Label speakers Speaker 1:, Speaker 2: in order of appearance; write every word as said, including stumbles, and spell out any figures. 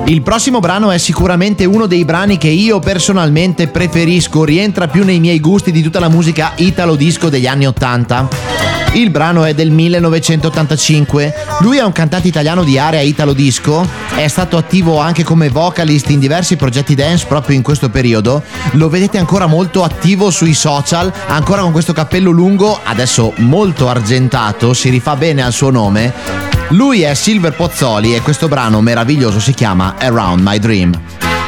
Speaker 1: Il prossimo brano è sicuramente uno dei brani che io personalmente preferisco, rientra più nei miei gusti di tutta la musica italo disco degli anni ottanta. Il brano è del millenovecentottantacinque, lui è un cantante italiano di area italo disco, è stato attivo anche come vocalist in diversi progetti dance proprio in questo periodo, lo vedete ancora molto attivo sui social, ancora con questo cappello lungo, adesso molto argentato, si rifà bene al suo nome. Lui è Silver Pozzoli e questo brano meraviglioso si chiama Around My Dream.